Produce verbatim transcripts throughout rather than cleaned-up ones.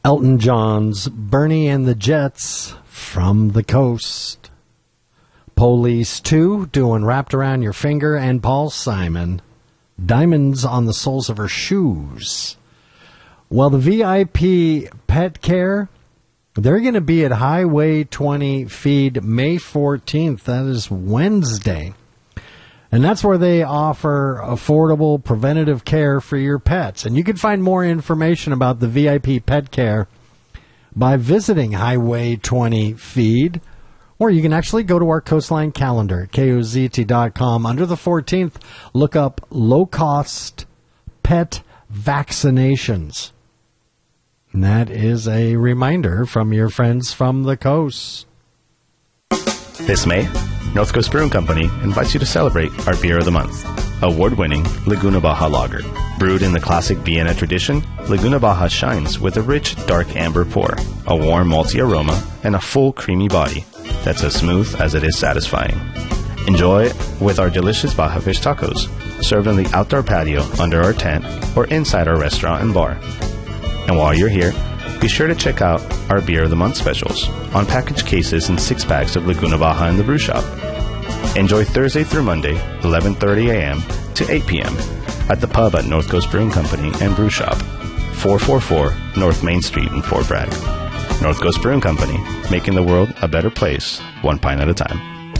Elton John's Bernie and the Jets, From the Coast. Police two, doing Wrapped Around Your Finger, and Paul Simon, Diamonds on the Soles of Her Shoes. Well, the V I P Pet Care, they're going to be at Highway twenty Feed May fourteenth. That is Wednesday. And that's where they offer affordable preventative care for your pets. And you can find more information about the V I P Pet Care by visiting Highway twenty Feed, or you can actually go to our Coastline calendar at K O Z T dot com. Under the fourteenth, look up low-cost pet vaccinations. And that is a reminder from your friends from the coast. This May, North Coast Brewing Company invites you to celebrate our Beer of the Month, award-winning Laguna Baja Lager. Brewed in the classic Vienna tradition, Laguna Baja shines with a rich, dark amber pour, a warm malty aroma, and a full, creamy body that's as smooth as it is satisfying. Enjoy with our delicious Baja fish tacos, served on the outdoor patio under our tent or inside our restaurant and bar. And while you're here, be sure to check out our Beer of the Month specials on packaged cases and six-packs of Laguna Baja in the brew shop. Enjoy Thursday through Monday, eleven thirty a.m. to eight p.m. at the pub at North Coast Brewing Company and Brew Shop, four forty-four North Main Street in Fort Bragg. North Coast Brewing Company, making the world a better place, one pint at a time.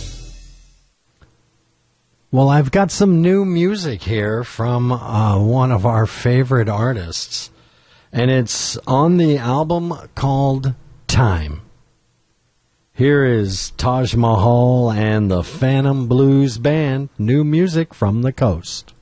Well, I've got some new music here from uh, one of our favorite artists, and it's on the album called Time. Here is Taj Mahal and the Phantom Blues Band, new music from the coast.